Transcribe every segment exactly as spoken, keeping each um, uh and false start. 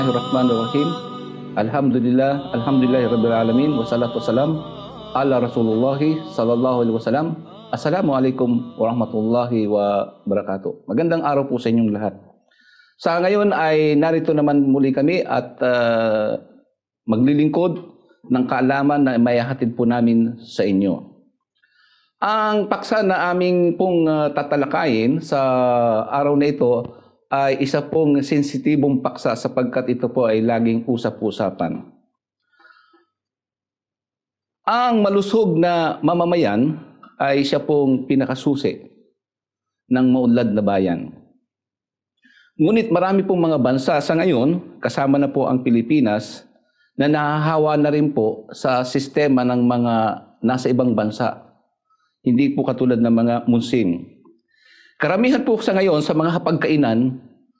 Bismillahirrahmanirrahim. Alhamdulillah, alhamdulillah rabbil alamin wa salatu wassalam ala Rasulullah sallallahu alaihi wasallam. Assalamualaikum warahmatullahi wabarakatuh. Magandang araw po sa inyong lahat. Sa ngayon ay narito naman muli kami at uh, maglilingkod ng kaalaman na mayahatid po namin sa inyo. Ang paksa na aming pong uh, tatalakayin sa araw na ito ay isa pong sensitibong paksa sapagkat ito po ay laging usap-usapan. Ang malusog na mamamayan ay siya pong pinakasusi ng maunlad na bayan. Ngunit marami pong mga bansa sa ngayon, kasama na po ang Pilipinas, na nahahawa na rin po sa sistema ng mga nasa ibang bansa. Hindi po katulad ng mga Muslim. Karamihan po sa ngayon sa mga hapagkainan,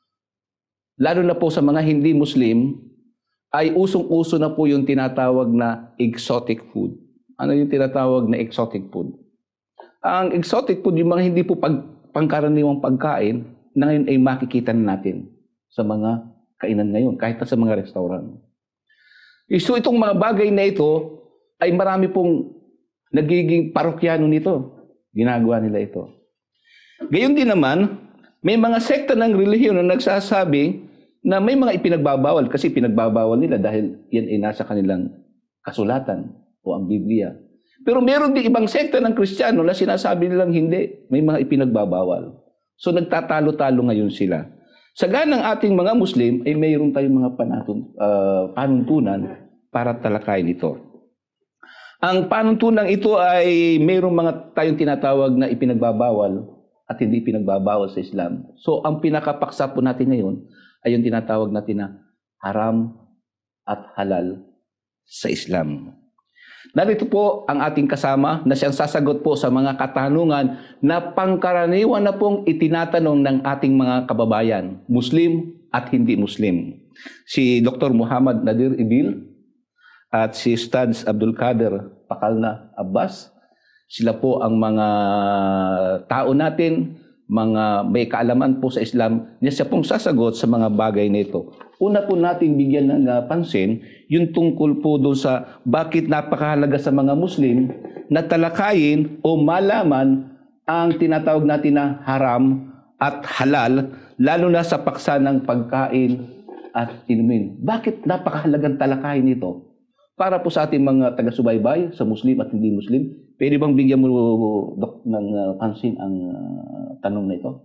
lalo na po sa mga hindi Muslim, ay usong-uso na po yung tinatawag na exotic food. Ano yung tinatawag na exotic food? Ang exotic food, yung mga hindi po pag, pangkaraniwang pagkain, na ngayon ay makikita na natin sa mga kainan ngayon, kahit na sa mga restaurant. So itong mga bagay na ito, ay marami pong nagiging parokyano nito. Ginagawa nila ito. Gayon din naman, may mga sekta ng relihiyon na nagsasabi na may mga ipinagbabawal kasi pinagbabawal nila dahil yan ay nasa kanilang kasulatan o ang Biblia. Pero meron din ibang sekta ng Kristiyano na sinasabi nilang hindi, may mga ipinagbabawal. So nagtatalo-talo ngayon sila. Sa ganang ating mga Muslim ay mayroon tayong mga panatun, uh, panuntunan para talakayin ito. Ang panuntunan ito ay mayroong mga tayong tinatawag na ipinagbabawal at hindi pinagbabawal sa Islam. So, ang pinakapaksa po natin ngayon ay yung tinatawag natin na haram at halal sa Islam. Narito po ang ating kasama na siyang sasagot po sa mga katanungan na pangkaraniwan na pong itinatanong ng ating mga kababayan, Muslim at hindi Muslim. Si Doctor Muhammad Nadir Ibil at si Ustadz Abdul Kader Pakalna Abbas. Sila po ang mga tao natin, mga may kaalaman po sa Islam, na siya pong sasagot sa mga bagay nito. Una po natin bigyan ng uh, pansin, yung tungkol po doon sa bakit napakahalaga sa mga Muslim na talakayin o malaman ang tinatawag natin na haram at halal, lalo na sa paksa ng pagkain at inumin. Bakit napakahalagang talakayin ito? Para po sa ating mga taga-subaybay, sa Muslim at hindi Muslim, pwede bang bigyan mo, Dok, ng uh, pansin ang uh, tanong na ito?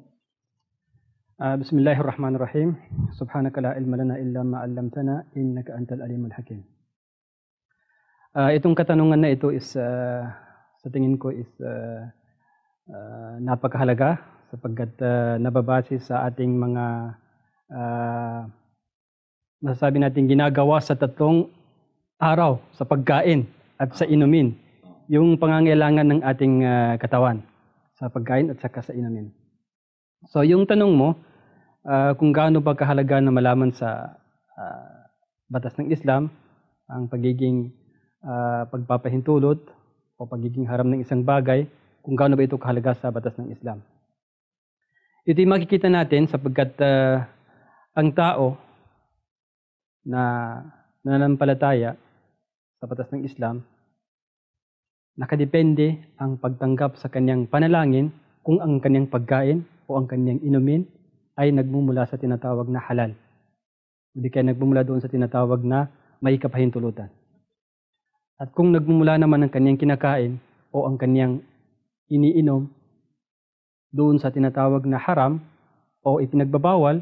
Uh, Bismillahirrahmanirrahim. Subhanaka la ilma lana illa ma 'allamtana innaka antal alimul hakim. Uh, itong katanungan na ito is uh, sa tingin ko is uh, uh, napakahalaga sapagkat uh, nababase sa ating mga uh, masasabi natin ginagawa sa tatlong araw, sa pagkain at sa inumin, yung pangangailangan ng ating uh, katawan sa pagkain at saka sa inumin. So yung tanong mo, uh, kung gaano ba kahalaga na malaman sa uh, batas ng Islam ang pagiging uh, pagpapahintulot o pagiging haram ng isang bagay, kung gaano ba ito kahalaga sa batas ng Islam. Ito yung makikita natin sapagkat uh, ang tao na nananampalataya sa batas ng Islam, nakadepende ang pagtanggap sa kanyang panalangin kung ang kanyang pagkain o ang kanyang inumin ay nagmumula sa tinatawag na halal. Hindi kaya nagmumula doon sa tinatawag na may kapahintulutan. At kung nagmumula naman ang kanyang kinakain o ang kanyang iniinom doon sa tinatawag na haram o ipinagbabawal,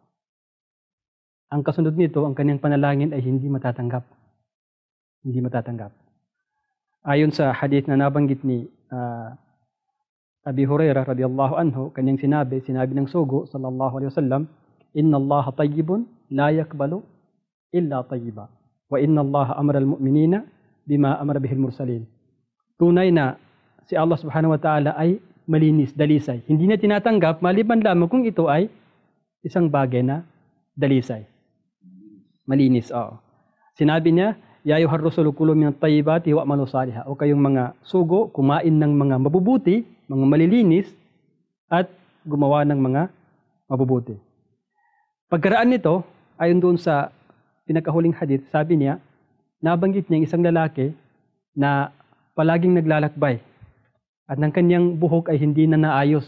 ang kasunod nito, ang kanyang panalangin ay hindi matatanggap. Hindi matatanggap. Ayon sa hadith na nabanggit ni uh, Abi Hurairah radhiyallahu anhu, kanyang sinabi, sinabi ng sugo sallallahu alaihi wasallam, "Inna Allah tayyibun la yaqbalu illa tayyiba. Wa inna Allah amara al-mu'minina bima amara bihil mursalin." Tunay na si Allah subhanahu wa ta'ala ay malinis, dalisay. Hindi na tinatanggap maliban lamang kung ito ay isang bagay na dalisay. Malinis, oo. Sinabi niya, "Ya ayyuhar rusulu kulu minat tayyibati wa'malu salihah." O kayong mga sugo, kumain ng mga mabubuti, mga malilinis, at gumawa ng mga mabubuti. Pagkaraan nito, ayon doon sa pinakahuling hadith, sabi niya, nabanggit niya ang isang lalaki na palaging naglalakbay at ng kanyang buhok ay hindi na naayos.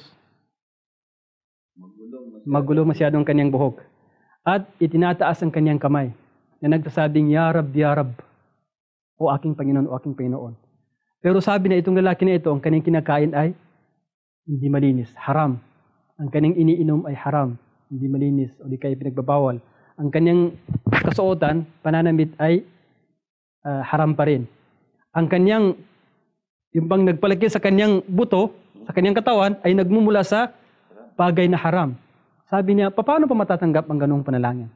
Magulo masyado ang kanyang buhok. At itinataas ang kanyang kamay na nagsasabing, Ya Rab, Ya Rab, o aking Panginoon, o aking Panginoon. Pero sabi na itong lalaki na ito, ang kanyang kinakain ay hindi malinis, haram. Ang kanyang iniinom ay haram, hindi malinis, o di kaya pinagbabawal. Ang kanyang kasuotan, pananamit ay uh, haram pa rin. Ang kanyang, yung bang nagpalaki sa kanyang buto, sa kanyang katawan, ay nagmumula sa bagay na haram. Sabi niya, paano pa matatanggap ang ganung panalangin?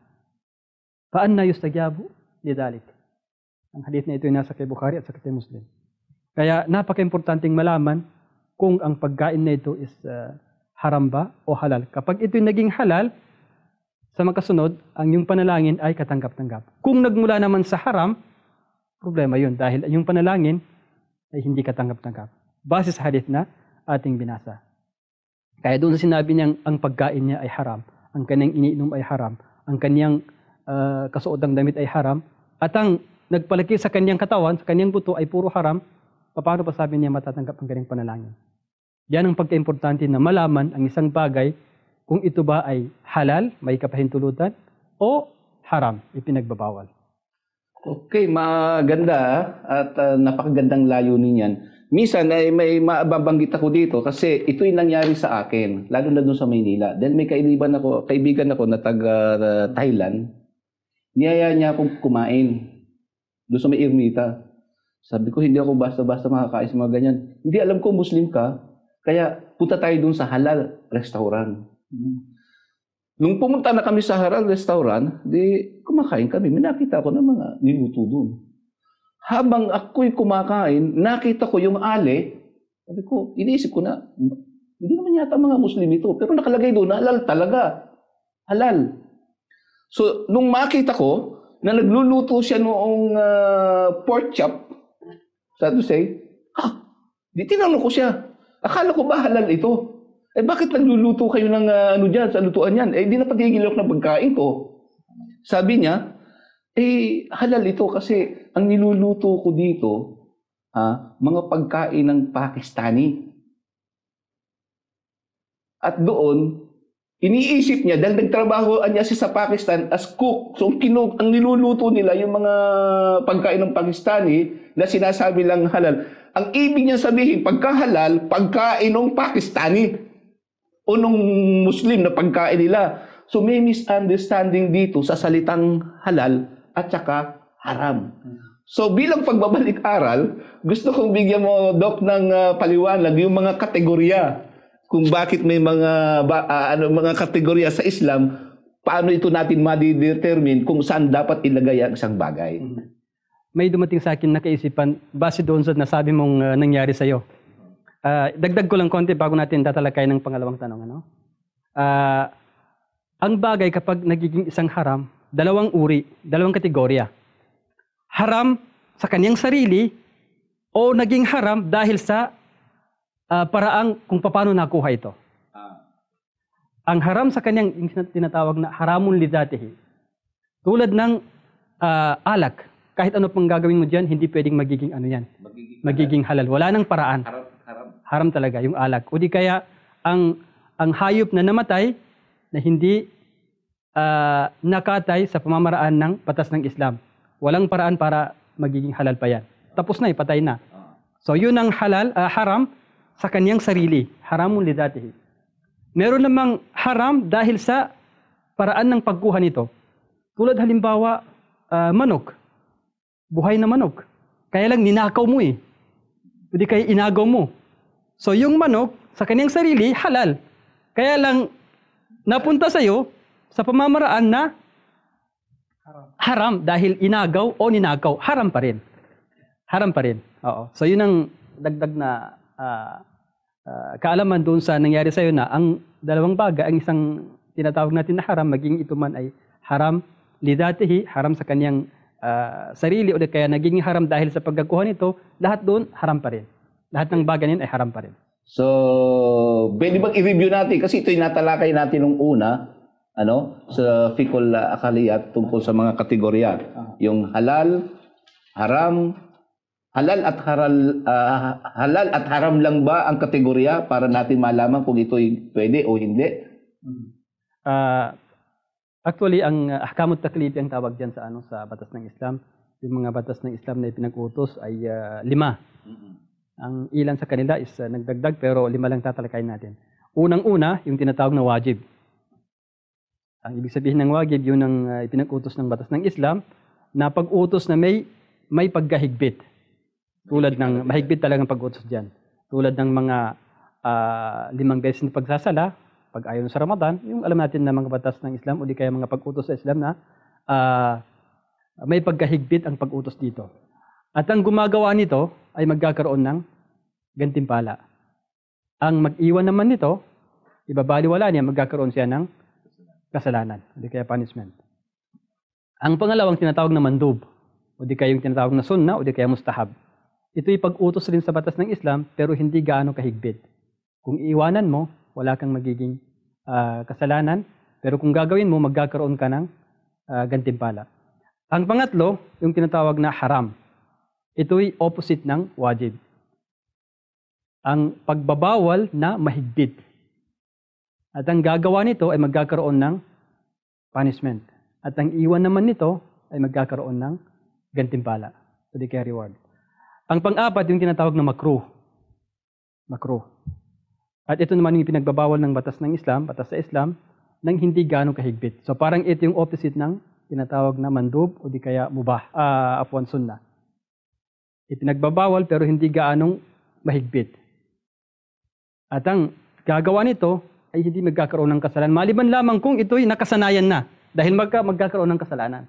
Paan na yustagyabu? Lidalik. Ang hadith na ito ay nasa kay Bukhari at sa kay Muslim. Kaya napaka-importanting malaman kung ang pagkain na ito is uh, haram ba o halal. Kapag ito'y naging halal, sa makasunod, ang yung panalangin ay katanggap-tanggap. Kung nagmula naman sa haram, problema yun dahil yung panalangin ay hindi katanggap-tanggap. Base sa hadith na ating binasa. Kaya doon sa sinabi niyang ang pagkain niya ay haram, ang kanyang iniinom ay haram, ang kanyang uh, kasuodang damit ay haram, at ang nagpalaki sa kanyang katawan, sa kanyang buto ay puro haram, paano pa sabi niya matatanggap ang kanyang panalangin? Yan ang pagkaimportante na malaman ang isang bagay kung ito ba ay halal, may kapahintulutan, o haram, ipinagbabawal. Okay, maganda at uh, napakagandang layunin yan. Minsan ay may mababanggit ako dito kasi ito'y nangyari sa akin, lalo na doon sa Maynila. Then may kaibigan ako, kaibigan ako na taga uh, Thailand. Niyaya niya akong kumain doon sa may Ermita. Sabi ko, hindi ako basta-basta makakain sa mga ganyan. Hindi, alam ko Muslim ka, kaya punta tayo doon sa halal restaurant. Hmm. Nung pumunta na kami sa halal restaurant, di kumakain kami. May nakita ko ng mga niluto doon. Habang ako'y kumakain, nakita ko yung ale. Sabi ko, iniisip ko na, hindi naman yata mga Muslim ito. Pero nakalagay doon, halal talaga. Halal. So, nung makita ko, na nagluluto siya noong uh, pork chop, so to say, ha, di tinanong ko siya. Akala ko ba halal ito? Eh bakit nagluluto kayo ng uh, ano dyan, sa lutuan yan? Eh di na patigil ako ng pagkain ko. Sabi niya, eh halal ito kasi ang niluluto ko dito, ha, mga pagkain ng Pakistani. At doon, iniisip niya, dahil nagtrabaho niya siya sa Pakistan as cook. So, ang, kinug, ang niluluto nila, yung mga pagkain ng Pakistani, na sinasabi lang halal. Ang ibig niya sabihin, pagka halal, pagkain ng Pakistani. O nung Muslim na pagkain nila. So, may misunderstanding dito sa salitang halal at saka haram. So, bilang pagbabalik-aral, gusto kong bigyan mo, Doc, ng uh, paliwanag, yung mga kategorya. Kung bakit may mga ba, uh, ano mga kategorya sa Islam, paano ito natin ma-determine kung saan dapat ilagay ang isang bagay. May dumating sa akin na kaisipan base doon sa nasabi mong uh, nangyari sa iyo. Uh, dagdag ko lang konti bago natin tatalakay ng pangalawang tanong, ano? Uh, ang bagay kapag nagiging isang haram, dalawang uri, dalawang kategorya. Haram sa kanyang sarili o naging haram dahil sa Uh, paraang kung paano nakuha ito. Ah. Ang haram sa kanyang tinatawag na haramun lidatihi. Tulad ng uh, alak. Kahit ano pang gagawin mo dyan, hindi pwedeng magiging ano yan. Magiging, magiging halal. Wala nang paraan. Haram, haram. Haram talaga yung alak. O di kaya ang, ang hayop na namatay na hindi uh, nakatay sa pamamaraan ng batas ng Islam. Walang paraan para magiging halal pa yan. Tapos na, ipatay na. So yun ang halal, uh, haram sa kanyang sarili, haramun lidatihi. Meron namang haram dahil sa paraan ng pagkuha nito. Tulad halimbawa, uh, manok. Buhay na manok. Kaya lang ninakaw mo eh. Hindi kaya inagaw mo. So yung manok, sa kanyang sarili, halal. Kaya lang, napunta sa'yo sa pamamaraan na haram, haram dahil inagaw o ninakaw. Haram pa rin. Haram pa rin. Oo. So yun ang dagdag na Uh, uh, kaalaman doon sa nangyari sa iyo na ang dalawang bagay, ang isang tinatawag natin na haram, maging ito man ay haram lidatihi, haram sa kanyang uh, sarili o kaya naging haram dahil sa pagkakuha nito, lahat doon haram pa rin. Lahat ng bagay niyan ay haram pa rin. So, pwede bang i-review natin? Kasi ito yung natalakay natin nung una. ano sa Fiqhul Aqliyat tungkol sa mga kategorya. Yung halal, haram, halal at haral ah, halal at haram lang ba ang kategorya para natin malaman kung ito'y pwede o hindi? Ah, actually, ang uh, ahkamut taklifi ang tawag diyan sa ano sa batas ng Islam. Yung mga batas ng Islam na ipinag-utos ay ah, lima. Ang ilan sa kanila is ah, nagdagdag pero lima lang tatalakayin natin. Unang-una, yung tinatawag na wajib. Ang ibig sabihin ng wajib, yun ang ah, ipinag-utos ng batas ng Islam na pag-utos na may may pagkahigpit. Tulad ng mahigpit talagang pag-utos diyan. Tulad ng mga ah, limang beses na pagsasala, pag ayon sa Ramadan, yung alam natin na mga batas ng Islam o di kaya mga pag-utos sa Islam na ah, may pagkahigpit ang pag-utos dito. At ang gumagawa nito ay magkakaroon ng gantimpala. Ang mag-iwan naman nito, ibabaliwala niya, magkakaroon siya ng kasalanan, o di kaya punishment. Ang pangalawang tinatawag na mandub, o di kaya yung tinatawag na sunna, o di kaya mustahab. Ito'y pag-utos rin sa batas ng Islam, pero hindi gaano kahigpit. Kung iiwanan mo, wala kang magiging ah, kasalanan, pero kung gagawin mo, magkakaroon ka ng ah, gantimpala. Ang pangatlo, yung tinatawag na haram. Ito'y opposite ng wajib. Ang pagbabawal na mahigpit. At ang gagawa nito ay magkakaroon ng punishment. At ang iwan naman nito ay magkakaroon ng gantimpala. So, di kaya reward. Ang pang-apat, yung tinatawag na makruh. Makruh. At ito naman yung pinagbabawal ng batas ng Islam, batas sa Islam, nang hindi gaano kahigpit. So parang ito yung opposite ng tinatawag na mandub o di kaya mubah, uh, afwan sunnah. Ipinagbabawal pero hindi gaanong mahigpit. At ang gagawa nito ay hindi magkakaroon ng kasalanan. Maliban lamang kung ito'y nakasanayan na dahil magka, magkakaroon ng kasalanan.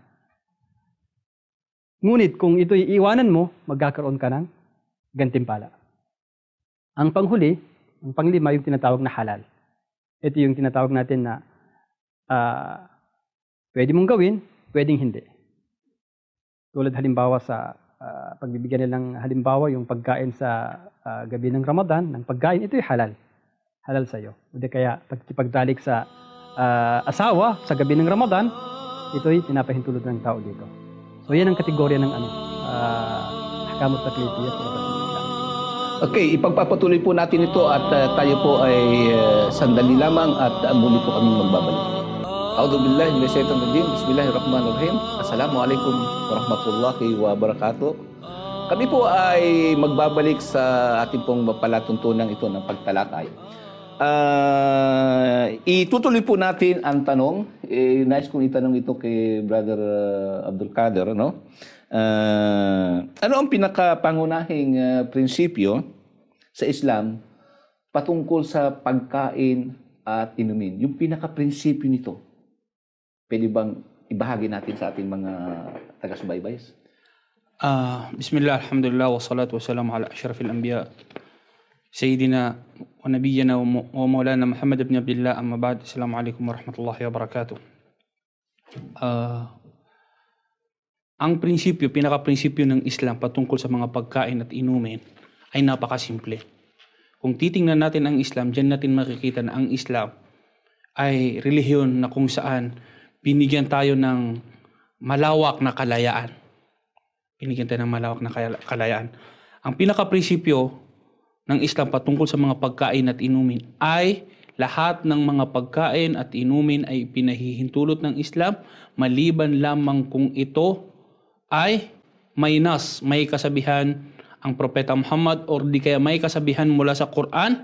Ngunit kung ito'y iwanan mo, magkakaroon ka ng gantimpala. Ang panghuli, ang panglima, yung tinatawag na halal. Ito yung tinatawag natin na uh, pwede mong gawin, pwedeng hindi. Tulad halimbawa sa uh, pagbibigyan nilang halimbawa yung pagkain sa uh, gabi ng Ramadan, ng pagkain, ito'y halal. Halal sa'yo. O di kaya pagkipagdalik sa uh, asawa sa gabi ng Ramadan, ito'y pinapahintulot ng tao dito. So yan ang kategorya ng ano, uh, ahkamut taklifiyya sa batas ng Islam. Okay, ipagpapatuloy po natin ito at uh, tayo po ay uh, sandali lamang at uh, muli po kaming magbabalik. A'udhu billahi minash shaitanir rajim. Bismillahirrahmanirrahim. Assalamualaikum warahmatullahi wabarakatuh. Kami po ay magbabalik sa ating pong palatuntunan ito ng pagtalakay. Uh, itutuloy po natin ang tanong. Eh, nice kong itanong ito kay Brother uh, Abdul Kader, no? Uh, ano ang pinakapangunahing uh, prinsipyo sa Islam patungkol sa pagkain at inumin? Yung pinaka-prinsipyo nito. Pwede bang ibahagi natin sa ating mga taga-subaybays? Uh, Bismillah, alhamdulillah, wa salatu wa salam ala ashrafil anbiya Sayyidina wa nabiyyana wa maulana Muhammad ibn Abdullah, amma ba'd. Assalamualaikum warahmatullahi wabarakatuh. Uh, ang prinsipyo, pinaka-prinsipyo ng Islam patungkol sa mga pagkain at inumin ay napakasimple. Kung titingnan natin ang Islam, diyan natin makikita na ang Islam ay relihiyon na kung saan binigyan tayo ng malawak na kalayaan. Binigyan tayo ng malawak na kalayaan. Ang pinaka-prinsipyo ng Islam patungkol sa mga pagkain at inumin ay lahat ng mga pagkain at inumin ay pinahihintulot ng Islam maliban lamang kung ito ay may nas, may kasabihan ang Propeta Muhammad or di kaya may kasabihan mula sa Quran,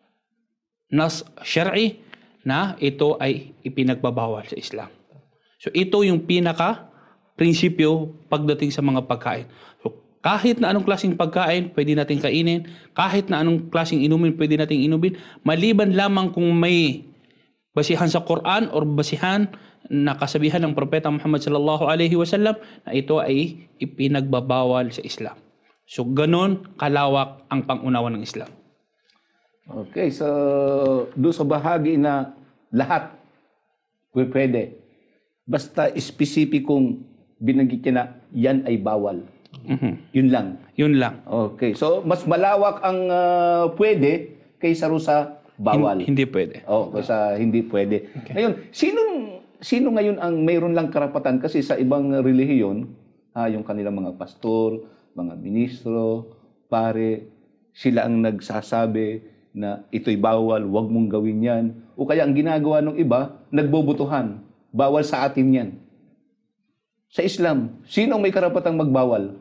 nas syar'i na ito ay ipinagbabawal sa Islam. So ito yung pinaka prinsipyo pagdating sa mga pagkain. So kahit na anong klaseng pagkain pwede natin kainin, kahit na anong klaseng inumin pwede natin inumin, maliban lamang kung may basihan sa Quran or basihan na kasabihan ng Propeta Muhammad sallallahu alaihi wasallam na ito ay ipinagbabawal sa Islam. So ganon kalawak ang pangunawa ng Islam. Okay, so doon sa bahagi na lahat pwede. Basta espesipikong binanggit niya na yan ay bawal. Mm-hmm. Yun lang. Yun lang. Okay, so mas malawak ang uh, pwede kaysa ro sa bawal. Hin- hindi pwede. Oh, sa hindi pwede. Ngayon, sinong sino ngayon ang mayroon lang karapatan kasi sa ibang relihiyon, ha, yung kanilang mga pastor, mga ministro, pare, sila ang nagsasabi na ito'y bawal, huwag mong gawin yan. O kaya ang ginagawa ng iba, nagbobotohan. Bawal sa atin yan. Sa Islam, sino ang may karapatang magbawal?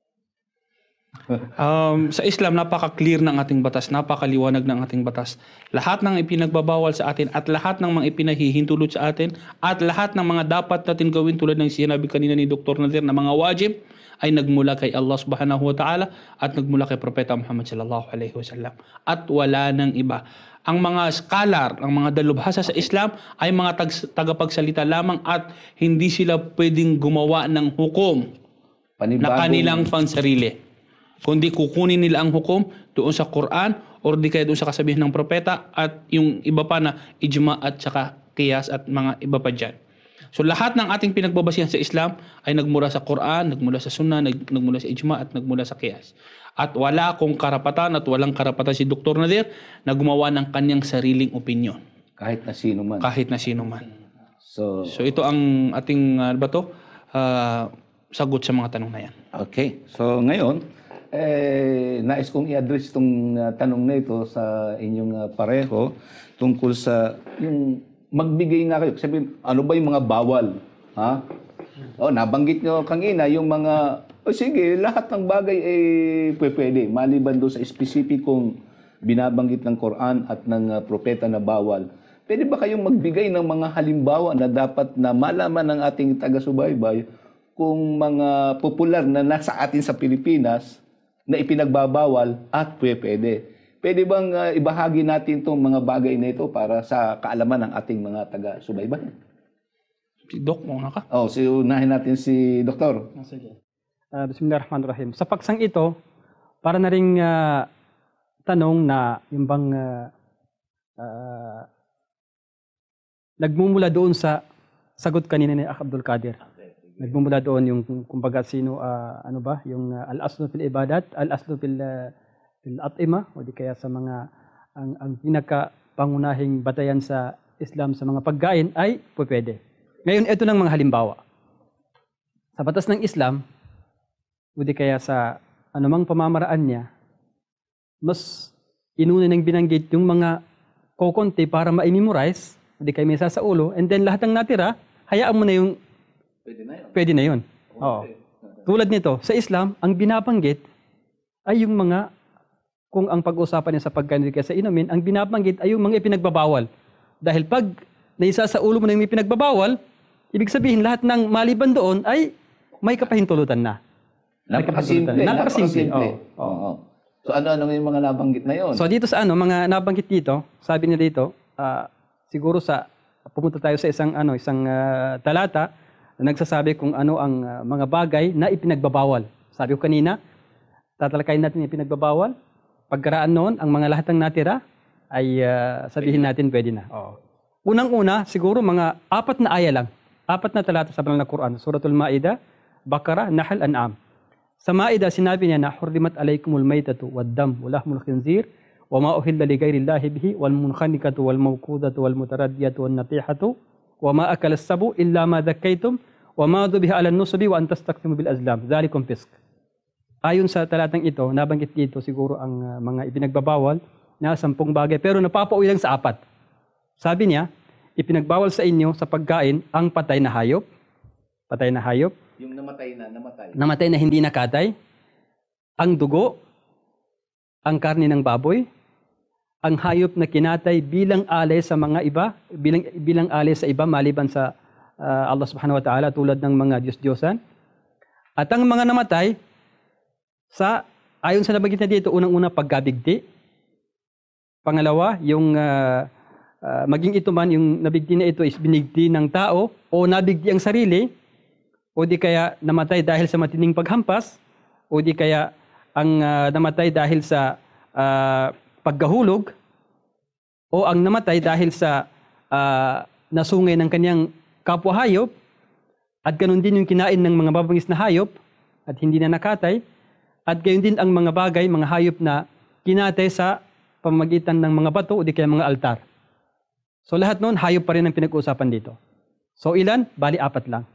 Um, sa Islam, napaka-clear ng ating batas, napakaliwanag ng ating batas. Lahat ng ipinagbabawal sa atin at lahat ng mga ipinahihintulot sa atin at lahat ng mga dapat natin gawin tulad ng sinabi kanina ni Doktor Nadir na mga wajib ay nagmula kay Allah subhanahu wa ta'ala at nagmula kay Propeta Muhammad sallallahu alaihi wasallam. At wala nang iba. Ang mga scholar, ang mga dalubhasa sa Islam ay mga tag- tagapagsalita lamang at hindi sila pwedeng gumawa ng hukom na Panibagong- kanilang pansarili. Kundi kukunin nila ang hukom doon sa Quran or di kaya doon sa kasabihan ng propeta at yung iba pa na ijma at saka qiyas at mga iba pa dyan. So lahat ng ating pinagbabasihan sa Islam ay nagmula sa Quran, nagmula sa Sunnah, nag, nagmula sa ijma at nagmula sa qiyas. At wala akong karapatan at walang karapatan si Doktor Nadir na gumawa ng kanyang sariling opinyon. Kahit na sino man. Kahit na sino man. So, So ito ang ating uh, ba to? Uh, sagot sa mga tanong na yan. okay. So ngayon, eh, nais kong i-address itong uh, tanong na ito sa inyong uh, pareho tungkol sa yung magbigay nga kayo. Sabihin, ano ba yung mga bawal? Ha? Oh, nabanggit nyo kanina yung mga, oh, sige, lahat ng bagay ay eh, pwede. Maliban doon sa espesipikong binabanggit ng Quran at ng uh, propeta na bawal. Pwede ba kayong magbigay ng mga halimbawa na dapat na malaman ng ating taga-subaybay kung mga popular na nasa atin sa Pilipinas na ipinagbabawal at pwede. Pwede bang uh, ibahagi natin itong mga bagay na ito para sa kaalaman ng ating mga taga-subaybay? Si Doc, muna ka. Oh, so unahin natin si Doktor. Sige. Uh, Bismillahirrahmanirrahim. Sa paksang ito, para na ring uh, tanong na yung bang uh, uh, nagmumula doon sa sagot kanina ni Akh Abdul Qadir. Nagmumula doon yung kumbaga sino uh, ano ba yung uh, al-aslu fil ibadat, al-aslu fil uh, fil at'ima o di kaya sa mga ang ang pinakapangunahing batayan sa Islam sa mga pagkain ay pwede. Ngayon ito ng mga halimbawa. Sa batas ng Islam o di kaya sa anumang pamamaraan niya, mas inuna nang binanggit yung mga kokonti para ma-memorize, o di kaya may isa sa ulo, and then lahat ng natira, hayaan mo na yung Pwede na yun. pwede na yun. Oo. Tulad nito, sa Islam, ang binabanggit ay yung mga, kung ang pag-usapan niya sa pagkain sa inumin, ang binabanggit ay yung mga ipinagbabawal. Dahil pag naisa sa ulo mo na yung ipinagbabawal, ibig sabihin lahat ng maliban doon ay may kapahintulutan na. Napakasimple. Napakasimple. Oo. Oo. So ano-ano yung mga nabanggit na yun? So dito sa ano, mga nabanggit dito, sabi niya dito, ah, siguro sa pumunta tayo sa isang ano, isang ah, talata na nagsasabi kung ano ang ah, mga bagay na ipinagbabawal. Sabi ko kanina, tatalakayin natin yung ipinagbabawal. Pagkaraan noon, ang mga lahat ng natira ay ah, sabihin natin pwede na. Oo. Unang-una, siguro mga apat na aya lang. Apat na talata sa banal na Quran. Suratul Ma'idah, Baqarah, Nahl, An'am. Sa Ma'idah, sinabi niya na hurrimat alaykumul maytatu wad-dam wa lahmul khinzir wa ma uhilla li ghayrillahi bihi wal munkhaniqatu wal mawqudatu wal mutaraddiyatu wan natihatu wa ma akala as-sabu illa ma dhakkaytum wa ma dhubiha 'ala an-nusbi wa an tastaqsimu bil azlam dhalikum fisq. Ayon sa talatang ito, nabanggit dito siguro ang uh, mga ipinagbabawal na sampung bagay pero napapauwi lang sa apat. Sabi niya, ipinagbawal sa inyo sa pagkain ang patay na hayop, patay na hayop, Yung namatay na, namatay. namatay na hindi nakatay, ang dugo, ang karne ng baboy, ang hayop na kinatay bilang alay sa mga iba, bilang bilang alay sa iba maliban sa uh, Allah Subhanahu wa Ta'ala tulad ng mga Diyos-Diyosan. At ang mga namatay sa ayon sa nabanggit na dito, unang-una pagkabigti. Pangalawa, yung uh, uh, maging ito man yung nabigti na ito is binigti ng tao o nabigti ang sarili o di kaya namatay dahil sa matinding paghampas o di kaya ang uh, namatay dahil sa uh, paggahulog o ang namatay dahil sa uh, nasungay ng kanyang kapwa hayop at ganun din yung kinain ng mga babangis na hayop at hindi na nakatay at gayon din ang mga bagay, mga hayop na kinatay sa pamamagitan ng mga bato o di kaya mga altar. So lahat noon, hayop pa rin ang pinag-uusapan dito. So ilan? Bali apat lang.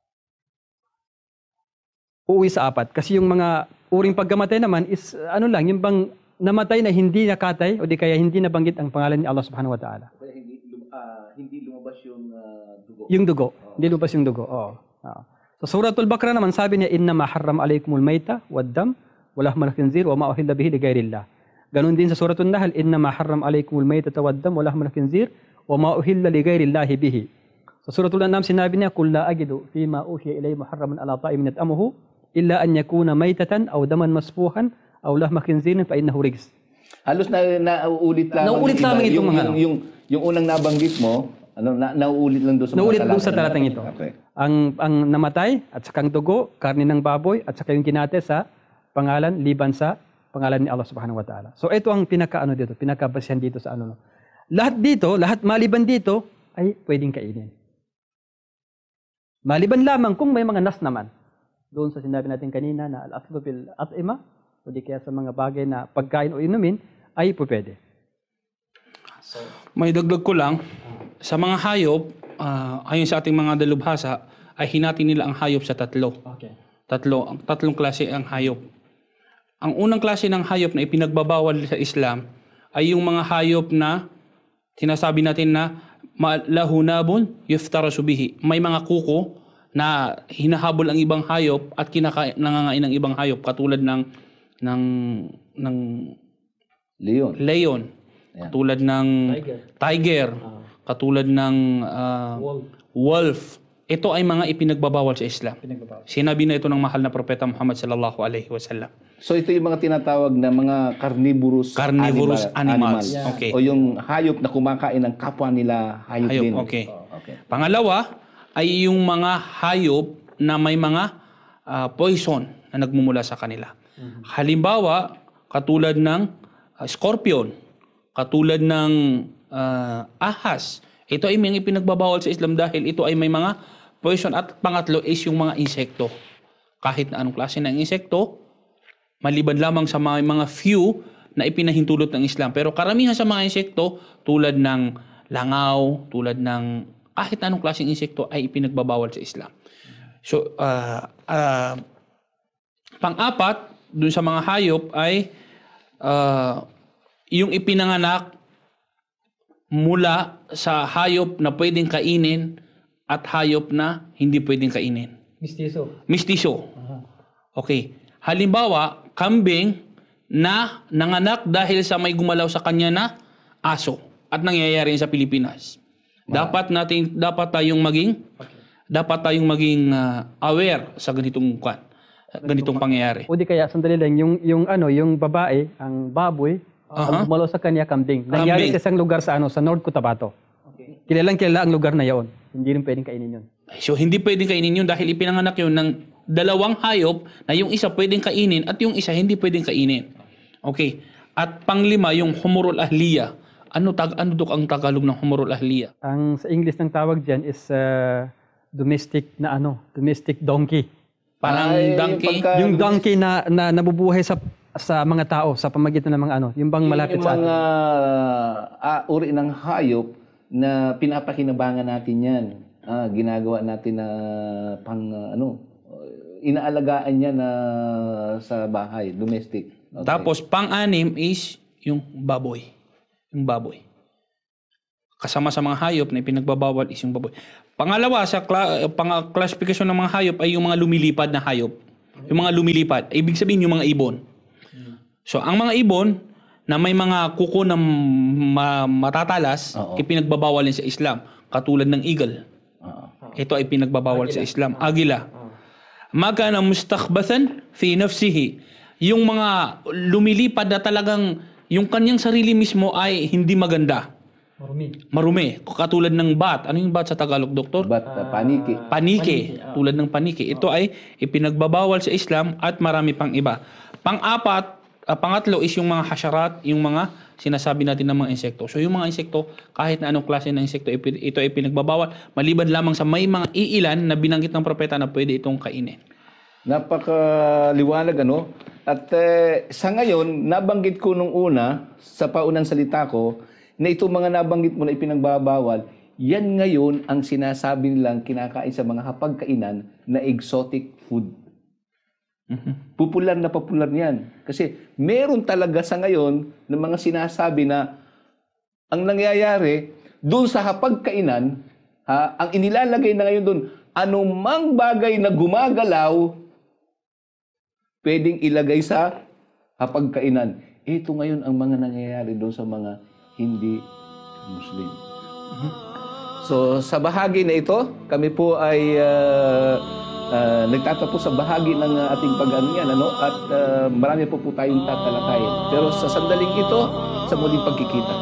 Uuwi sa apat. Kasi yung mga uring pagkamatay naman is ano lang, yung bang namatay na hindi nakatay o di kaya hindi nabanggit ang pangalan ni Allah subhanahu wa ta'ala. Kaya hindi, lum- ah, hindi lumabas yung ah, dugo. Yung dugo. Hindi lumabas yung dugo. Oo. Oo. So Suratul Baqarah naman sabi niya, Inna ma harram alaykumul mayta waddam walahmal khinzir wa ma uhilla bihi li ghairillah. Ganun din sa Suratul Nahl, Inna ma harram alaykumul mayta waddam walahmal khinzir wa ma uhilla li ghairillahi bihi. Sa Suratul An'am sinabi niya, Qul la ajidu fima uhiya ilayya muharraman ala ta'imin yat'amuhu illa an yakuna maytatan aw daman masfuhan aw lahma khinzirin fa innahu rijs. Halos na nauulit lamang. Nauulit yung iba. lamang itong yung, mga yung, ano. yung, yung unang nabanggit mo, ano, na, nauulit lang doon sa Nauulit mga doon sa talata. talatang ito. Okay. Ang ang namatay at saka ang dugo, karne ng baboy at saka yung ginate sa pangalan liban sa pangalan ni Allah subhanahu wa ta'ala. So ito ang pinaka ano dito, pinakabasihan dito sa ano. Lahat dito, lahat maliban dito ay pwedeng kainin. Maliban lamang kung may mga nas naman. Doon sa sinabi natin kanina na al-aslu bil at'ima o di kaya sa mga bagay na pagkain o inumin ay pwede. May dagdag ko lang, sa mga hayop, ah, ayon sa ating mga dalubhasa, ay hinati nila ang hayop sa tatlo. Okay. Tatlo, ang tatlong klase ang hayop. Ang unang klase ng hayop na ipinagbabawal sa Islam ay yung mga hayop na sinasabi natin na ma- lahunabun yuftarasu bihi. May mga kuko na hinahabol ang ibang hayop at kinakain nangangain ng ibang hayop katulad ng ng ng Leon. leon, Ayan. katulad ng Tiger. tiger, katulad ng ah, Wolf. wolf. Ito ay mga ipinagbabawal sa Islam. Pinagbabawal. Sinabi na ito ng mahal na propeta Muhammad sallallahu alaihi wasallam. So ito yung mga tinatawag na mga carnivorous, Carnivorous animal- animals. Yeah. Okay. O yung hayop na kumakain ng kapwa nila hayop, Hayop, din. okay. Oh, okay. Pangalawa ay yung mga hayop na may mga ah, poison na nagmumula sa kanila. Halimbawa, katulad ng ah, scorpion, katulad ng ah, ahas. Ito ay mga ipinagbabawal sa Islam dahil ito ay may mga poison. At pangatlo is yung mga insekto. Kahit na anong klase ng insekto, maliban lamang sa mga, mga few na ipinahintulot ng Islam. Pero karamihan sa mga insekto, tulad ng langaw, tulad ng kahit na anong klaseng insekto ay ipinagbabawal sa Islam. So, ah ah, pang-apat, dun sa mga hayop ay ah, yung ipinanganak mula sa hayop na pwedeng kainin at hayop na hindi pwedeng kainin. Mistiso. Mistiso. Okay. Halimbawa, kambing na nanganak dahil sa may gumalaw sa kanya na aso at nangyayari sa Pilipinas. Dapat nating dapat tayong maging dapat tayong maging ah, aware sa ganitong kwan, ganitong pangyayari. O di kaya, sandali lang, yung, yung ano, yung babae, ang baboy, Aha. ang gumalaw sa kanya, kambing. Nangyari Kambing. sa isang lugar sa ano, sa North Cotabato. Kilalang kilala ang lugar na yon. Hindi rin pwedeng kainin yun. So hindi pwedeng kainin yun dahil ipinanganak yun ng dalawang hayop na yung isa pwedeng kainin at yung isa hindi pwedeng kainin. Okay. At panglima, yung humurul ahliya. Ano tag ano dok ang Tagalog ng humurul ahliya? Ang sa English ng tawag dyan is uh, domestic na ano, domestic donkey. Parang Ay, donkey. pagka- Yung donkey na, na nabubuhay sa sa mga tao, sa pamagitan ng mga ano, yung bang malapit yung sa atin. mga ah, uri ng hayop na pinapakinabangan natin yan. Ah, ginagawa natin na pang ah, ano, inaalagaan niya na sa bahay, domestic. Okay. Tapos pang-anim is yung baboy. Yung baboy. Kasama sa mga hayop na ipinagbabawal is yung baboy. Pangalawa sa kla- pang classification ng mga hayop ay yung mga lumilipad na hayop. Yung mga lumilipad, ibig sabihin yung mga ibon. So ang mga ibon na may mga kuko na ma- matatalas, Oo. ipinagbabawal din sa Islam, katulad ng eagle. Oo. Ito ay pinagbabawal sa Islam. Agila. Magana mustakhbathan fi nafsihi. Yung mga lumilipad na talagang yung kanyang sarili mismo ay hindi maganda. Marumi. Marumi. Katulad ng bat. Ano yung bat sa Tagalog, doktor? But ah, paniki. Panike. Tulad ng panike. Ito ay ipinagbabawal sa Islam at marami pang iba. Pang-apat, ah, pangatlo is yung mga hasyarat, yung mga sinasabi natin ng mga insekto. So yung mga insekto, kahit na anong klase ng insekto, ipi- ito ay pinagbabawal. Maliban lamang sa may mga iilan na binanggit ng propeta na pwede itong kainin. Napakaliwanag ano. At eh, sa ngayon, nabanggit ko nung una, sa paunang salita ko, na itong mga nabanggit mo na ipinagbabawal, yan ngayon ang sinasabi nilang kinakain sa mga hapagkainan na exotic food. Popular na popular yan. Kasi meron talaga sa ngayon ng mga sinasabi na ang nangyayari, doon sa hapagkainan, ha, ang inilalagay na ngayon doon, anumang bagay na gumagalaw, pwedeng ilagay sa hapagkainan. Ito ngayon ang mga nangyayari doon sa mga hindi Muslim. So, sa bahagi na ito, kami po ay uh, uh, nagtatapos sa bahagi ng uh, ating pag-ano yan, ano? At uh, marami po po tayong tatalakayin. Pero sa sandaling ito, sa muling pagkikita.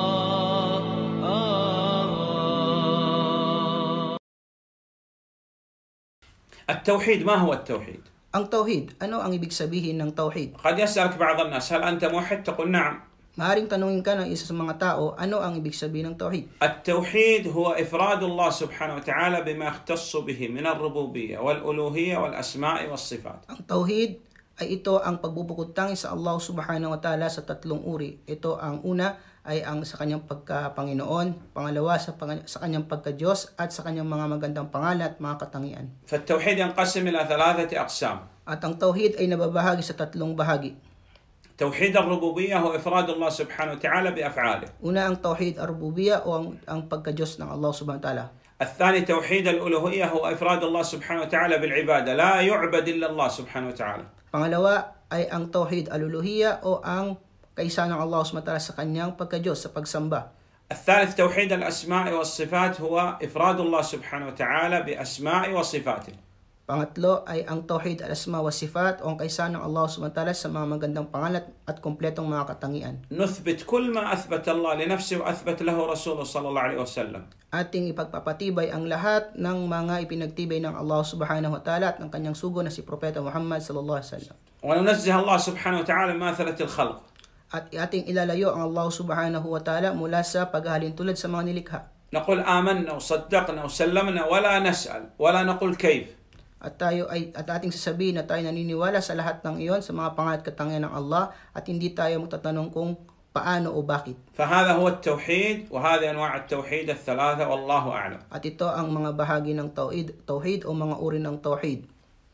التوحيد ما هو التوحيد؟ Ang tauhid, ano ang ibig sabihin ng tauhid? قد يسألك بعض الناس هل أنت موحد؟ تقول نعم. Maaaring tanungin ka ng isa sa mga tao, ano ang ibig sabihin ng tauhid? التوحيد هو إفراد الله سبحانه وتعالى بما يختص به من الربوبية والألوهية والأسماء والصفات. Ang tauhid ay ito ang pagbubukod tangi sa Allah subhanahu wa ta'ala sa tatlong uri. Ito ang una ay ang sa kanyang pagka-Panginoon, pangalawa sa, pang- sa kanyang pagka-Diyos at sa kanyang mga magandang pangalan at mga katangian. فالتوحيد ينقسم إلى ثلاثة أقسام. At ang tauhid ay nababahagi sa tatlong bahagi. توحيد الربوبية هو إفراد الله سبحانه وتعالى بأفعاله. Una ang tauhid ar-rububiyya o ang, ang pagka-Diyos ng Allah subhanahu wa ta'ala. الثاني توحيد الألوهية هو إفراد الله سبحانه وتعالى بالعبادة لا يعبد إلا الله سبحانه وتعالى. Pangalawa ay ang tauhid al-uluhiyya o ang kaisa ng Allah subhanahu wa ta'ala sa kanyang pagka-Diyos, sa pagsamba. الثالث توحيد الأسماء والصفات هو إفراد الله سبحانه وتعالى بأسماء وصفاته. Pangatlo ay ang tauhid al-asma wa sifat o ang kaisa ng Allah subhanahu wa ta'ala sa mga magandang pangalan at kumpletong mga katangian. نثبت كل ما أثبت الله لنفسه وأثبت له رسوله صلى الله عليه وسلم. Ating ipagpapatibay ang lahat ng mga ipinagtibay ng Allah subhanahu wa ta'ala at ng kanyang sugo na si Propeta Muhammad sallallahu alaihi wasallam. وننزه الله سبحانه وتعالى مماثلة الخلق. At ating ilalayo ang Allah subhanahu wa ta'ala mula sa paghahalintulad sa mga nilikha. نقول آمنا وصدقنا وسلمنا ولا نسأل ولا نقول كيف. At tayo ay at ating sasabihin na tayo naniniwala sa lahat ng iyon sa mga pangalan at katangian ng Allah at hindi tayo magtatanong kung paano o bakit. فهذا هو التوحيد وهذه أنواع التوحيد الثلاثة والله أعلم. At ito ang mga bahagi ng tauhid, tauhid o mga uri ng tauhid.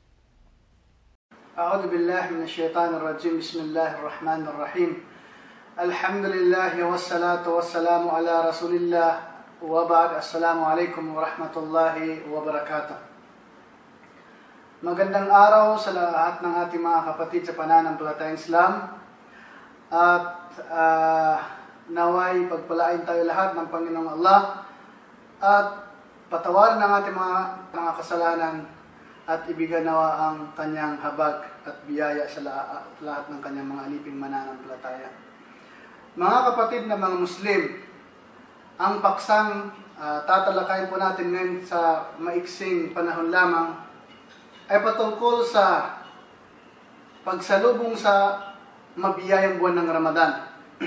أعوذ بالله من الشيطان الرجيم بسم الله الرحمن الرحيم الحمد لله والصلاة والسلام على رسول الله وبعد السلام عليكم ورحمة الله وبركاته. Magandang araw sa lahat ng ating mga kapatid sa pananampalatayang Islam at uh, naway pagpalain tayo lahat ng Panginoong Allah at patawarin ang ating mga, mga kasalanan at ibigay nawa ang kanyang habag at biyaya sa la- lahat ng kanyang mga aliping mananampalataya. Mga kapatid na mga Muslim, ang paksang uh, tatalakayin po natin ngayon sa maiksing panahon lamang ay patungkol sa pagsalubong sa mabiyayang buwan ng Ramadan.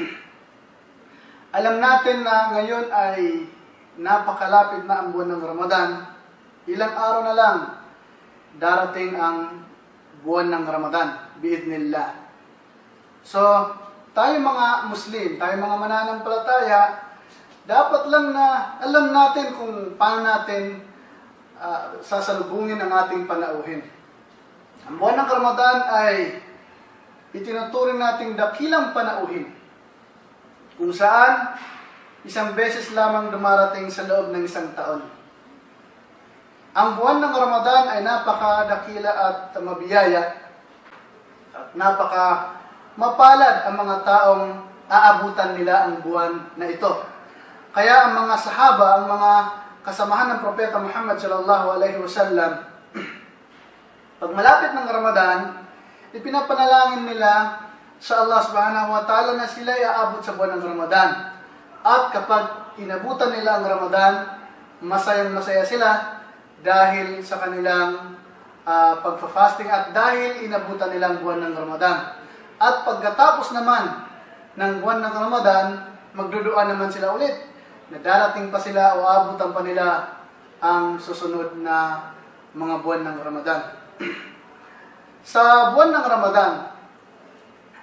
Alam natin na ngayon ay napakalapit na ang buwan ng Ramadan. Ilang araw na lang darating ang buwan ng Ramadan, biidnillah. So, tayo mga Muslim, tayo mga mananampalataya, dapat lang na alam natin kung paano natin Uh, sasalubungin ang ating panauhin. Ang buwan ng Ramadan ay itinuturing nating dakilang panauhin kung saan isang beses lamang dumarating sa loob ng isang taon. Ang buwan ng Ramadan ay napakadakila at mabiyaya at napaka mapalad ang mga taong aabutan nila ang buwan na ito. Kaya ang mga sahaba, ang mga kasamahan ng Propeta Muhammad sallallahu alaihi wasallam, pag malapit ng Ramadan, ipinapanalangin nila sa Allah subhanahu wa ta'ala na sila ay aabot sa buwan ng Ramadan. At kapag inabutan nila ang Ramadan, masayang masaya sila dahil sa kanilang uh, pagfa-fasting at dahil inabutan nila ang buwan ng Ramadan. At pagkatapos naman ng buwan ng Ramadan, magduduan naman sila ulit na darating pa sila o abutan pa nila ang susunod na mga buwan ng Ramadan. Sa buwan ng Ramadan,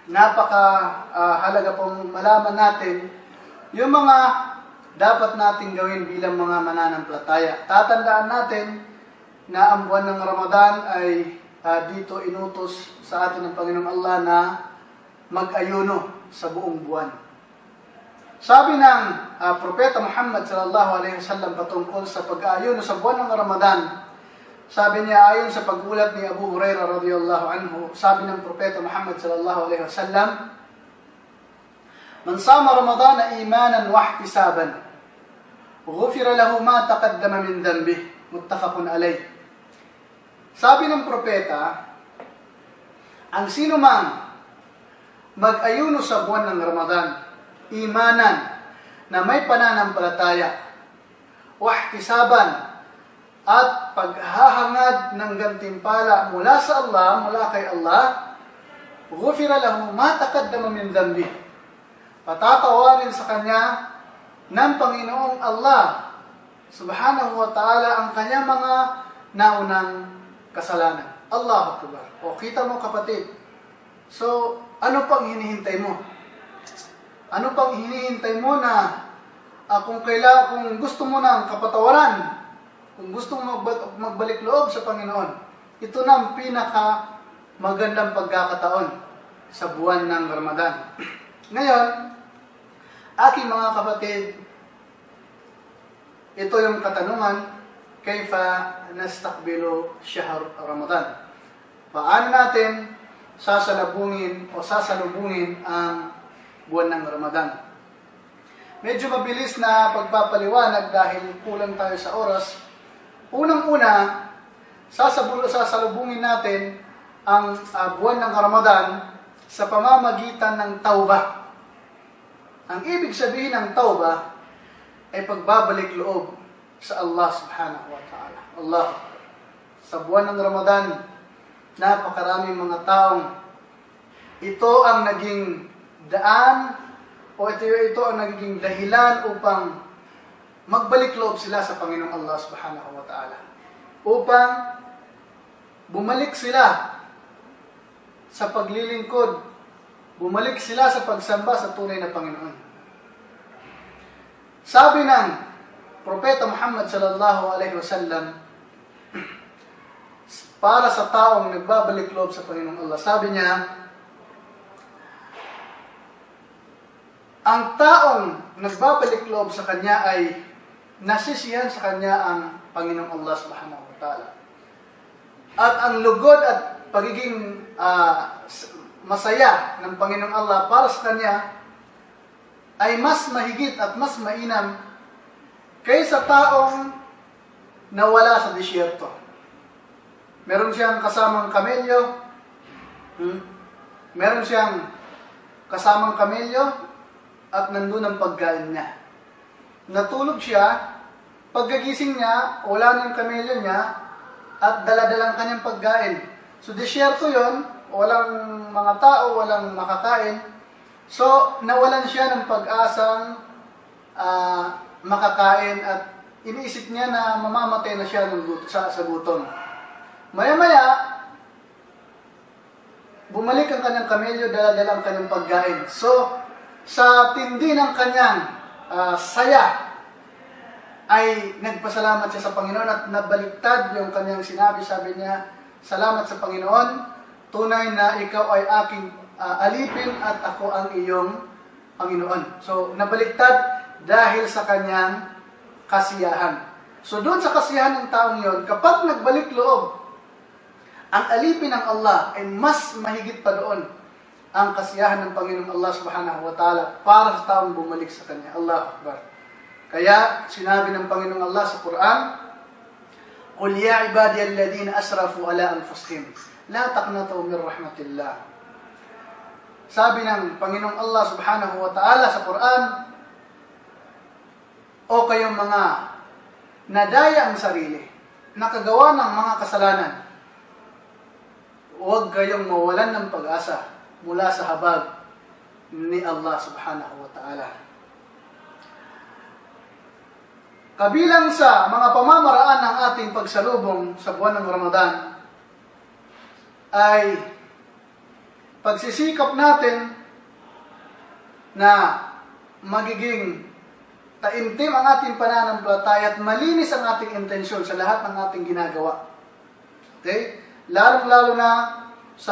napaka uh, halaga pong malaman natin yung mga dapat nating gawin bilang mga mananampalataya. Tatandaan natin na ang buwan ng Ramadan ay uh, dito inutos sa atin ng Panginoong Allah na mag-ayuno sa buong buwan. Sabi ng uh, Propeta Muhammad sallallahu alaihi wasallam patungkol sa pag-ayuno sa buwan ng Ramadan, sabi niya ayon sa pag-ulat ni Abu Hurairah radhiyallahu anhu, sabi ng Propeta Muhammad sallallahu alaihi wasallam, "Man sama Ramadana imanan wa ihtisaban, ghufira lahu ma taqaddama min dhanbihi." Muttafaqun alayh. Sabi ng propeta, ang sino mang mag-ayuno sa buwan ng Ramadan, imanan na may pananampalataya, wa ihtisaban at paghahangad ng gantimpala mula sa Allah, mula kay Allah, ghufira lahu ma taqaddama min dhanbihi. Patatawarin sa kanya ng Panginoong Allah subhanahu wa ta'ala ang kanyang mga naunang kasalanan. Allahu Akbar. O kita mo kapatid. So, ano pang hinihintay mo? Ano pang hinihintay mo na uh, kung kaila, kung gusto mo ng kapatawaran, kung gusto mo magbalik loob sa Panginoon, ito na ang pinaka magandang pagkakataon sa buwan ng Ramadan. Ngayon, aking mga kapatid, ito yung katanungan, kayfa nastakbilu shahr Ramadan? Paano natin sasalubungin o sasalubungin ang buwan ng Ramadan? Medyo mabilis na pagpapaliwanag dahil kulang tayo sa oras. Unang-una, sasalubungin natin ang uh, buwan ng Ramadan sa pamamagitan ng tawbah. Ang ibig sabihin ng tawbah ay pagbabalik loob sa Allah subhanahu wa ta'ala. Allah. Sa buwan ng Ramadan, napakaraming mga taong ito ang naging daan o ito, ito ang naging dahilan upang magbalik loob sila sa Panginoong Allah subhanahu wa ta'ala. Upang bumalik sila sa paglilingkod, bumalik sila sa pagsamba sa tunay na Panginoon. Sabi ng Propeta Muhammad sallallahu alaihi wasallam para sa taong nagbabalik loob sa Panginoong Allah, sabi niya, ang taong nagbabalik loob sa kanya ay nasisiyahan sa kanya ang Panginoong Allah subhanahu wa ta'ala. At ang lugod at pagiging uh, masaya ng Panginoong Allah para sa kanya ay mas mahigit at mas mainam kaysa taong nawala sa disyerto. Meron siyang kasamang kamelyo, hmm? meron siyang kasamang kamelyo at nandun ang pagkain niya. Natulog siya, pagkagising niya, wala na yung kamelyo niya, at dala-dalang kanyang pagkain. So, disyerto yon, walang mga tao, walang makakain. So, nawalan siya ng pag-asang uh, makakain at iniisip niya na mamamatay na siya ng gut- sa, sa gutom. Maya-maya, bumalik ang kanyang kamelyo, dala-dalang kanyang pagkain. So, sa tindi ng kanyang Uh, saya ay nagpasalamat siya sa Panginoon at nabaliktad yung kanyang sinabi. Sabi niya, salamat sa Panginoon, tunay na ikaw ay aking uh, alipin at ako ang iyong Panginoon. So, nabaliktad dahil sa kanyang kasiyahan. So, doon sa kasiyahan ng taong yon, kapag nagbalik loob, ang alipin ng Allah ay mas mahigit pa doon ang kasiyahan ng Panginoong Allah subhanahu wa ta'ala para sa taong bumalik sa Kanya. Allahu Akbar. Kaya, sinabi ng Panginoong Allah sa Quran, قُلْ يَا عِبَادِيَ الَّذِينَ أَسْرَفُوا عَلَىٰ أَنفُسِهِمْ لَا تَقْنَطُوا مِنْ رَحْمَةِ اللَّهِ. Sabi ng Panginoong Allah subhanahu wa ta'ala sa Quran, o kayong mga nadaya ang sarili, nakagawa ng mga kasalanan, huwag kayong mawalan ng pag-asa mula sa habag ni Allah subhanahu wa ta'ala. Kabilang sa mga pamamaraan ng ating pagsalubong sa buwan ng Ramadan ay pagsisikap natin na magiging taimtim ang ating pananampalataya at malinis ang ating intensyon sa lahat ng ating ginagawa. Okay? Lalong-lalo na sa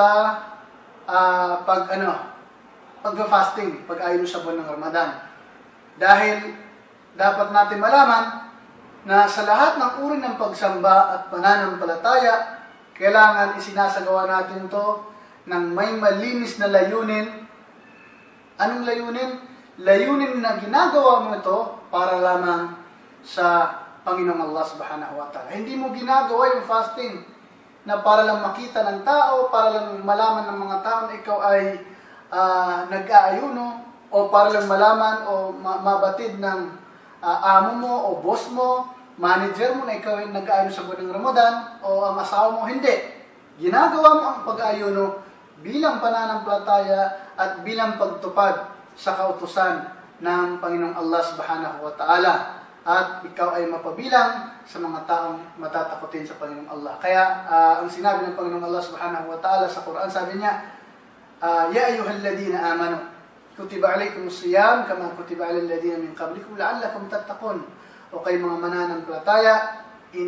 uh, pag ano, pag-fasting, pag-ayon sa buwan ng Ramadan. Dahil dapat natin malaman na sa lahat ng uri ng pagsamba at pananampalataya, kailangan isinasagawa natin to ng may malinis na layunin. Anong layunin? Layunin na ginagawa mo ito para lamang sa Panginoong Allah subhanahu wa ta'ala. Hindi mo ginagawa yung fasting na para lang makita ng tao, para lang malaman ng mga tao na ikaw ay uh, nag-aayuno, o para lang malaman o ma- mabatid ng uh, amo mo o boss mo, manager mo na ikaw ay nag-aayuno sa buwan ng Ramadan, o ang asawa mo. Hindi. Ginagawa mo ang pag-aayuno bilang pananampalataya at bilang pagtupad sa kautusan ng Panginoong Allah subhanahu wa ta'ala, at ikaw ay mapabilang sa mga taong matatakutin sa Panginoong Allah. Kaya uh, ang sinabi ng Panginoong Allah subhanahu wa ta'ala sa Quran, sabi niya, uh, Ya ayyuhalladhina amanu kutiba alaykumus siyam kama kutiba alal ladina min qablikum la'allakum tattaqun. O kay mga mananampalataya,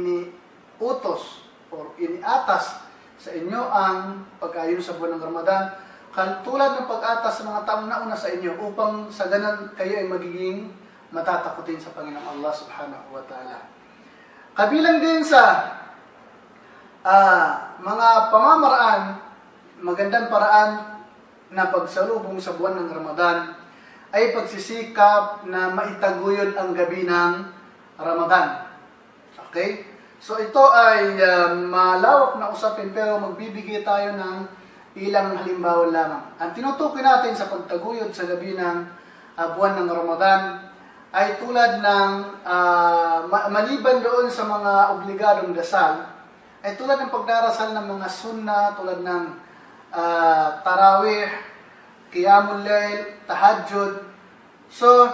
iniutos o iniatas sa inyo ang pag-ayon sa buwan ng Ramadan, tulad ng pag-atas sa mga taong nauna sa inyo, upang sa ganun kayo ay magiging matatakutin sa Panginoong Allah subhanahu wa ta'ala. Kabilang din sa uh, mga pamamaraan, magandang paraan na pagsalubong sa buwan ng Ramadan ay pagsisikap na maitaguyod ang gabi ng Ramadan. Okay? So ito ay uh, malawak na usapin, pero magbibigay tayo ng ilang halimbawa lamang. Ang tinutukoy natin sa pagtaguyod sa gabi ng uh, buwan ng Ramadan ay tulad ng uh, maliban doon sa mga obligadong dasal, ay tulad ng pagdarasal ng mga sunna, tulad ng uh, tarawih, qiyamul layl, tahajjud. So,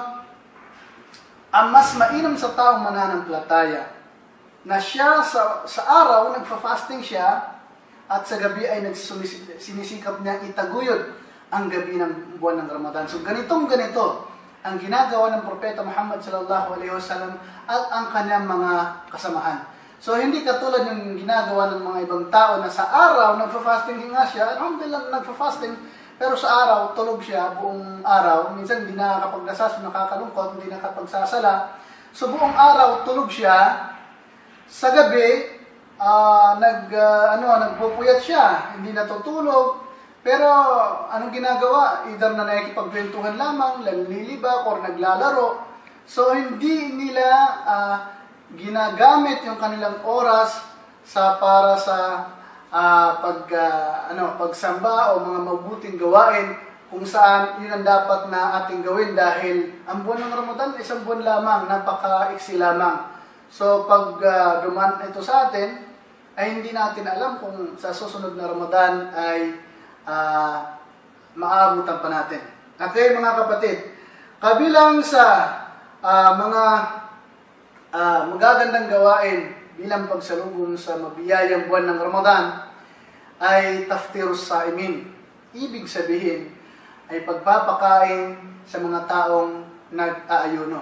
ang mas mainam sa taong mananampalataya na siya sa, sa araw nagfa-fasting siya, at sa gabi ay nagsinisikap niya itaguyod ang gabi ng buwan ng Ramadan. So ganitong ganito ang ginagawa ng Propeta Muhammad sallallahu alaihi wasallam at ang kanyang mga kasamahan. So hindi katulad ng ginagawa ng mga ibang tao na sa araw nagfa-fasting din nga siya, alhamdulillah nagfa-fasting, pero sa araw tulog siya buong araw. Minsan hindi nakakapagdasal, nakakalungkot, hindi nakapagsasala. So buong araw tulog siya. Sa gabi Uh, nag uh, ano nagpupuyat siya, hindi natutulog, pero anong ginagawa? Either na nakikipagkwentuhan lamang, nanlilibak or naglalaro. So hindi nila uh, ginagamit yung kanilang oras sa para sa uh, pag uh, ano pagsamba o mga mabuting gawain, kung saan yun ang dapat na ating gawin, dahil ang buwan ng Ramadan isang buwan lamang, napaka-iksi lamang. So pag uh, dumaan ito sa atin, ay hindi natin alam kung sa susunod na Ramadan ay uh, maabutan pa natin. Okay mga kapatid, kabilang sa uh, mga uh, magagandang gawain bilang pagsalubong sa mabiyayang buwan ng Ramadan ay taftirus saimin. Ibig sabihin ay pagpapakain sa mga taong nag-aayuno.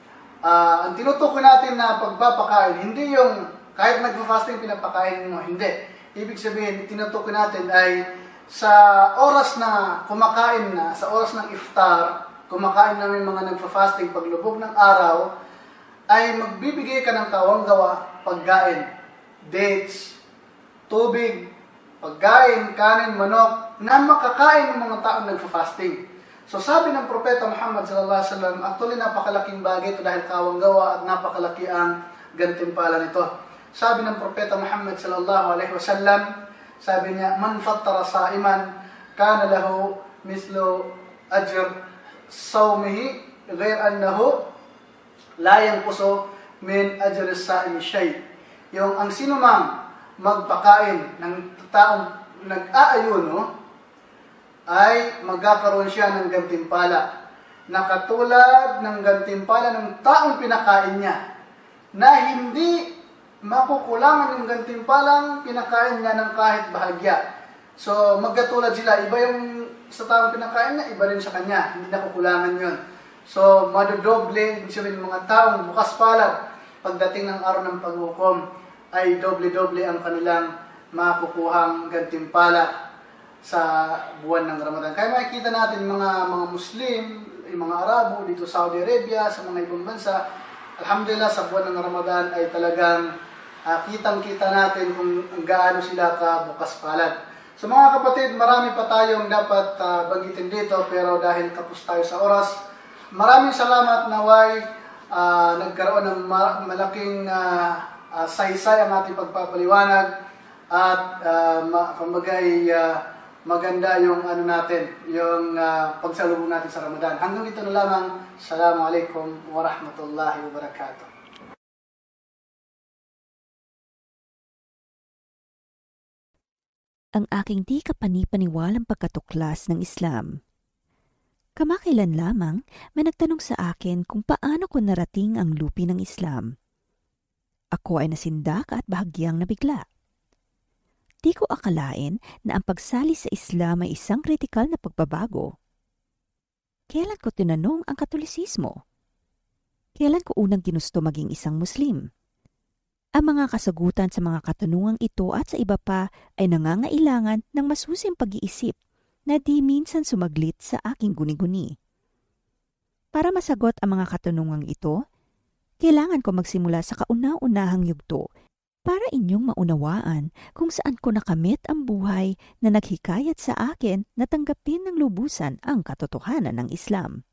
Uh, ang tinutukoy natin na pagpapakain, hindi yung kahit nagfa-fasting pinapakain mo, hindi. Ibig sabihin, tinutukoy natin ay sa oras na kumakain na, sa oras ng iftar, kumakain na may mga nagfa-fasting paglubog ng araw, ay magbibigay ka ng kawanggawa, pagkain, dates, tubig, pagkain, kanin, manok, na makakain ng mga taong nagfa-fasting. So sabi ng Propeta Muhammad sallallahu alaihi wasallam, actually napakalaking bagay ito dahil kawanggawa at napakalaki ang gantimpala nito. Sabi ng Propeta Muhammad sallallahu alaihi wasallam, sabi niya, man fattara saiman kana lahu mislu ajr sawmihi ghair annahu la yanqusu min ajr as-saimi shay. Yung ang sino mang magpakain ng taong nag-aayuno ay magkakaroon siya ng gantimpala na katulad ng gantimpala ng taong pinakain niya, na hindi makukulangan yung gantimpalang pinakain niya ng kahit bahagya. So, magkatulad sila. Iba yung sa taong pinakain niya, iba rin sa kanya. Hindi na kukulangan yun. So, madodoble, ibig sabihin mga taong bukas palad, pagdating ng araw ng paghukom, ay doble-doble ang kanilang makukuhang gantimpala sa buwan ng Ramadan. Kaya makikita natin mga mga Muslim, yung mga Arabo dito sa Saudi Arabia, sa mga ibang bansa, alhamdulillah sa buwan ng Ramadan ay talagang uh, kitang-kita natin kung gaano sila ka bukas palad. So mga kapatid, marami pa tayong dapat uh, banggitin dito, pero dahil kapos tayo sa oras, maraming salamat naway uh, nagkaroon ng ma- malaking uh, uh, saysay ang ating pagpapaliwanag at uh, ma- kumagay uh, maganda yung ano natin, yung uh, pagsalubong natin sa Ramadan. Hanggang dito na lamang. Assalamualaikum warahmatullahi wabarakatuh. Ang aking di kapani-paniwalang pagkatuklas ng Islam. Kamakailan lamang may nagtanong sa akin kung paano ko narating ang lupi ng Islam. Ako ay nasindak at bahagyang nabigla. Di ko akalain na ang pagsali sa Islam ay isang kritikal na pagbabago. Kailan ko tinanong ang Katolisismo? Kailan ko unang ginusto maging isang Muslim? Ang mga kasagutan sa mga katanungang ito at sa iba pa ay nangangailangan ng masusing pag-iisip na di minsan sumaglit sa aking guni-guni. Para masagot ang mga katanungang ito, kailangan ko magsimula sa kauna-unahang yugto para inyong maunawaan kung saan ko nakamit ang buhay na naghikayat sa akin na tanggapin ng lubusan ang katotohanan ng Islam.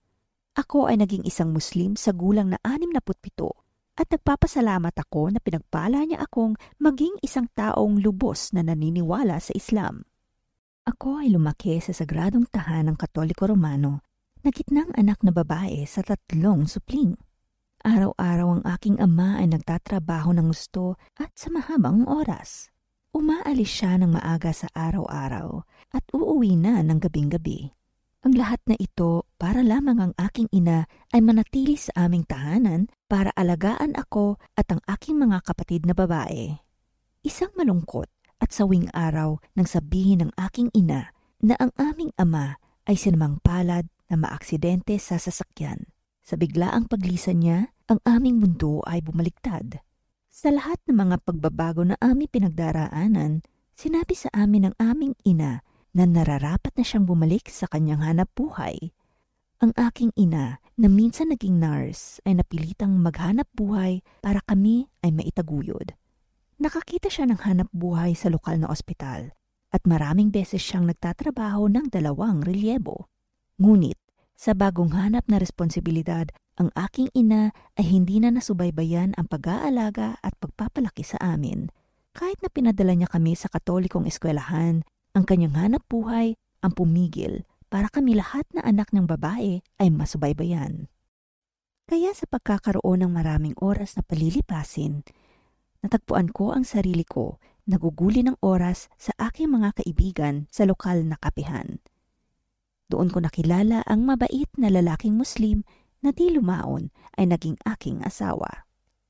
Ako ay naging isang Muslim sa gulang na anim na putpito at nagpapasalamat ako na pinagpala niya akong maging isang taong lubos na naniniwala sa Islam. Ako ay lumaki sa sagradong tahanang Katoliko Romano na gitnang anak na babae sa tatlong supling. Araw-araw ang aking ama ay nagtatrabaho ng gusto at sa mahabang oras. Umaalis siya ng maaga sa araw-araw at uuwi na ng gabing-gabi. Ang lahat na ito para lamang ang aking ina ay manatili sa aming tahanan para alagaan ako at ang aking mga kapatid na babae. Isang malungkot at sawing araw nang sabihin ng aking ina na ang aming ama ay sinamang palad na maaksidente sa sasakyan. Sa biglaang paglisan niya, ang aming mundo ay bumaligtad. Sa lahat ng mga pagbabago na aming pinagdaraanan, sinabi sa amin ng aming ina na nararapat na siyang bumalik sa kanyang hanap buhay. Ang aking ina na minsan naging nurse ay napilitang maghanap buhay para kami ay maitaguyod. Nakakita siya ng hanap buhay sa lokal na ospital at maraming beses siyang nagtatrabaho ng dalawang relyebo. Ngunit sa bagong hanap na responsibilidad, ang aking ina ay hindi na nasubaybayan ang pag-aalaga at pagpapalaki sa amin. Kahit na pinadala niya kami sa katolikong eskwelahan, ang kanyang hanap buhay ang pumigil para kami lahat na anak ng babae ay masubaybayan. Kaya sa pagkakaroon ng maraming oras na palilipasin, natagpuan ko ang sarili ko naguguli ng oras sa aking mga kaibigan sa lokal na kapihan. Doon ko nakilala ang mabait na lalaking Muslim na di lumaon ay naging aking asawa.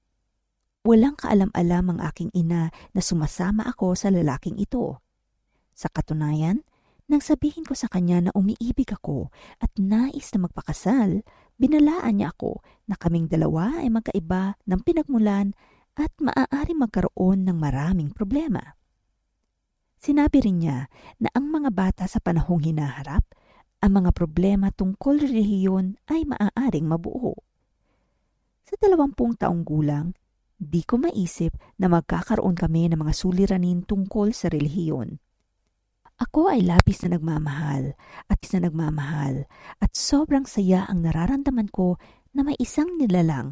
Walang kaalam-alam ang aking ina na sumasama ako sa lalaking ito. Sa katunayan, nang sabihin ko sa kanya na umiibig ako at nais na magpakasal, binalaan niya ako na kaming dalawa ay magkaiba ng pinagmulan at maaaring magkaroon ng maraming problema. Sinabi rin niya na ang mga bata sa panahong hinaharap, ang mga problema tungkol relihiyon ay maaaring mabuo. Sa dalawampung taong gulang, di ko maisip na magkakaroon kami ng mga suliranin tungkol sa relihiyon. Ako ay labis na nagmamahal at isa nagmamahal at sobrang saya ang nararamdaman ko na may isang nilalang